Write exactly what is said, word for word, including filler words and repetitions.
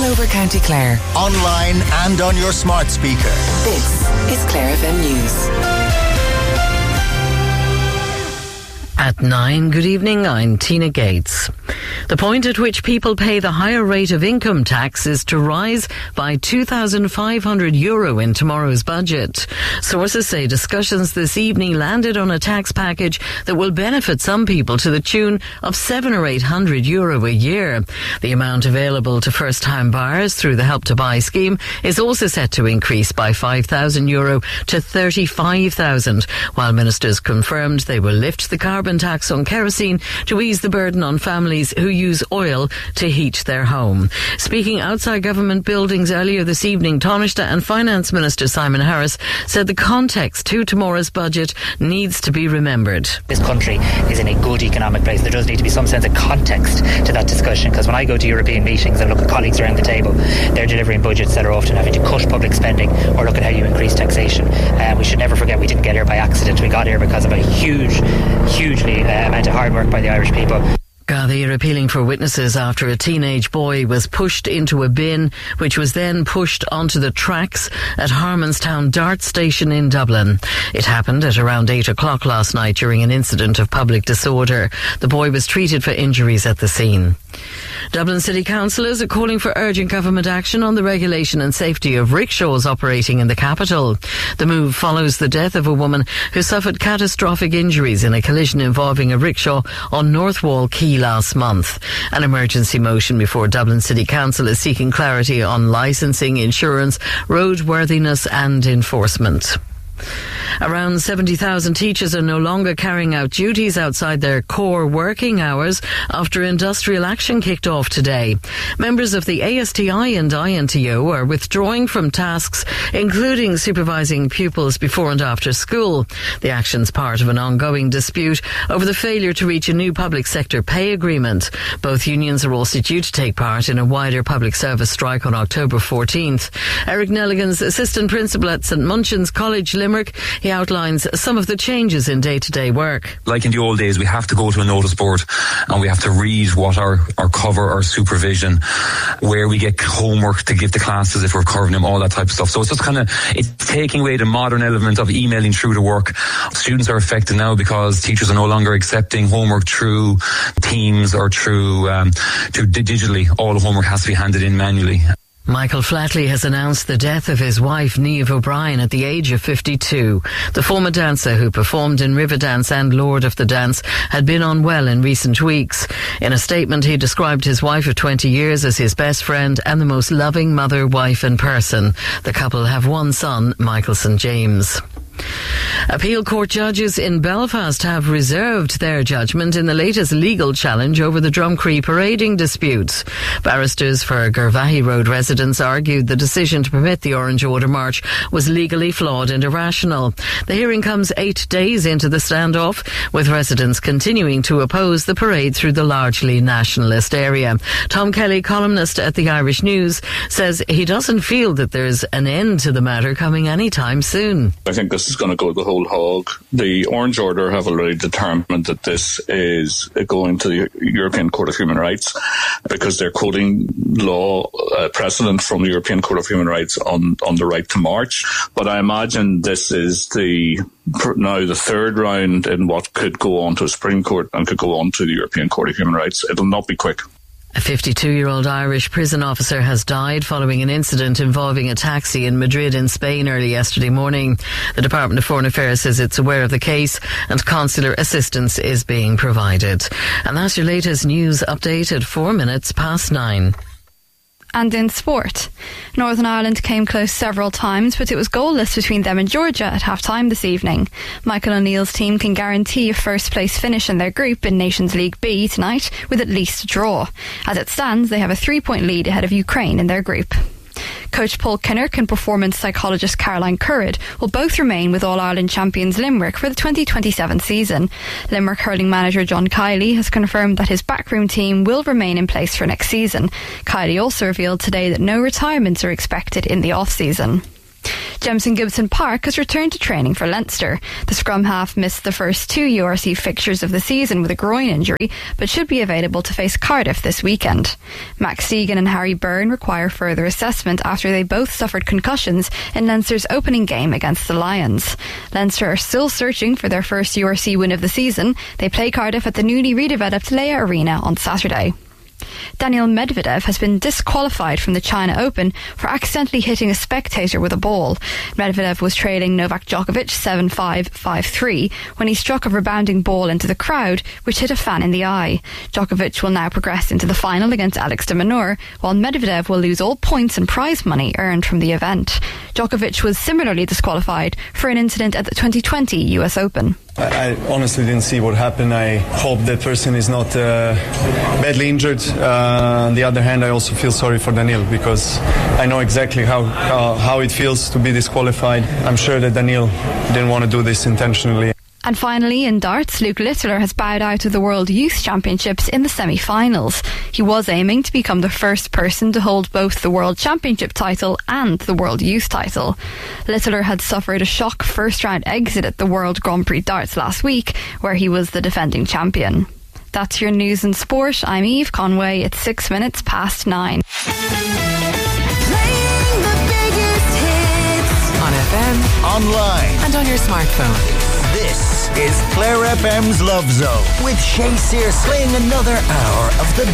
over County Clare. Online and on your smart speaker. This is Clare F M News. At nine, good evening, I'm Tina Gates. The point at which people pay the higher rate of income tax is to rise by two thousand five hundred euro in tomorrow's budget. Sources say discussions this evening landed on a tax package that will benefit some people to the tune of seven or eight hundred euro a year. The amount available to first-time buyers through the Help to Buy scheme is also set to increase by five thousand euro to thirty-five thousand, while ministers confirmed they will lift the carbon tax on kerosene to ease the burden on families who use oil to heat their home. Speaking outside government buildings earlier this evening, Taoiseach and Finance Minister Simon Harris said the context to tomorrow's budget needs to be remembered. This country is in a good economic place. There does need to be some sense of context to that discussion, because when I go to European meetings and look at colleagues around the table, they're delivering budgets that are often having to cut public spending or look at how you increase taxation. Uh, we should never forget we didn't get here by accident. We got here because of a huge, hugely uh, amount of hard work by the Irish people. Gardaí are appealing for witnesses after a teenage boy was pushed into a bin, which was then pushed onto the tracks at Harmonstown Dart Station in Dublin. It happened at around eight o'clock last night during an incident of public disorder. The boy was treated for injuries at the scene. Dublin City Councillors are calling for urgent government action on the regulation and safety of rickshaws operating in the capital. The move follows the death of a woman who suffered catastrophic injuries in a collision involving a rickshaw on Northwall Quay last month. An emergency motion before Dublin City Council is seeking clarity on licensing, insurance, roadworthiness and enforcement. Around seventy thousand teachers are no longer carrying out duties outside their core working hours after industrial action kicked off today. Members of the A S T I and I N T O are withdrawing from tasks including supervising pupils before and after school. The action's part of an ongoing dispute over the failure to reach a new public sector pay agreement. Both unions are also due to take part in a wider public service strike on October fourteenth. Eric Nelligan's assistant principal at St Munchin's College, Limerick, he outlines some of the changes in day-to-day work. Like in the old days, we have to go to a notice board and we have to read what our, our cover, our supervision, where we get homework to give to classes if we're covering them, all that type of stuff. So it's just kind of, it's taking away the modern element of emailing through the work. Students are affected now because teachers are no longer accepting homework through Teams or through, um, through digitally. All the homework has to be handed in manually. Michael Flatley has announced the death of his wife, Niamh O'Brien, at the age of fifty-two. The former dancer who performed in Riverdance and Lord of the Dance had been unwell in recent weeks. In a statement, he described his wife of twenty years as his best friend and the most loving mother, wife and person. The couple have one son, Michael Saint James. Appeal court judges in Belfast have reserved their judgment in the latest legal challenge over the Drumcree parading disputes. Barristers for Gervahi Road residents argued the decision to permit the Orange Order March was legally flawed and irrational. The hearing comes eight days into the standoff, with residents continuing to oppose the parade through the largely nationalist area. Tom Kelly, columnist at the Irish News, says he doesn't feel that there's an end to the matter coming anytime soon. I think this is going to go the whole hog. The Orange Order have already determined that this is going to the European Court of Human Rights because they're quoting law uh, precedent from the European Court of Human Rights on, on the right to march. But I imagine this is the now the third round in what could go on to a Supreme Court and could go on to the European Court of Human Rights. It'll not be quick. A fifty-two-year-old Irish prison officer has died following an incident involving a taxi in Madrid in Spain early yesterday morning. The Department of Foreign Affairs says it's aware of the case and consular assistance is being provided. And that's your latest news update at four minutes past nine. And in sport, Northern Ireland came close several times, but it was goalless between them and Georgia at half-time this evening. Michael O'Neill's team can guarantee a first-place finish in their group in Nations League B tonight with at least a draw. As it stands, they have a three-point lead ahead of Ukraine in their group. Coach Paul Kinnerk and performance psychologist Caroline Currid will both remain with All-Ireland champions Limerick for the twenty twenty-seven season. Limerick hurling manager John Kiley has confirmed that his backroom team will remain in place for next season. Kiley also revealed today that no retirements are expected in the off-season. Jemson Gibson Park has returned to training for Leinster. The scrum half missed the first two U R C fixtures of the season with a groin injury, but should be available to face Cardiff this weekend. Max Segan and Harry Byrne require further assessment after they both suffered concussions in Leinster's opening game against the Lions. Leinster are still searching for their first U R C win of the season. They play Cardiff at the newly redeveloped Leia Arena on Saturday. Daniil Medvedev has been disqualified from the China Open for accidentally hitting a spectator with a ball. Medvedev was trailing Novak Djokovic seven five, five three when he struck a rebounding ball into the crowd, which hit a fan in the eye. Djokovic will now progress into the final against Alex de Minaur, while Medvedev will lose all points and prize money earned from the event. Djokovic was similarly disqualified for an incident at the twenty twenty U S Open. I honestly didn't see what happened. I hope that person is not uh, badly injured. Uh, on the other hand, I also feel sorry for Daniil because I know exactly how, how, how it feels to be disqualified. I'm sure that Daniil didn't want to do this intentionally. And finally, in darts, Luke Littler has bowed out of the World Youth Championships in the semi-finals. He was aiming to become the first person to hold both the World Championship title and the World Youth title. Littler had suffered a shock first-round exit at the World Grand Prix Darts last week, where he was the defending champion. That's your news and sport. I'm Eve Conway. It's six minutes past nine. Playing the biggest hits on F M, Online. and on your smartphone. This is Claire F M's Love Zone with Shay Sears playing another hour of the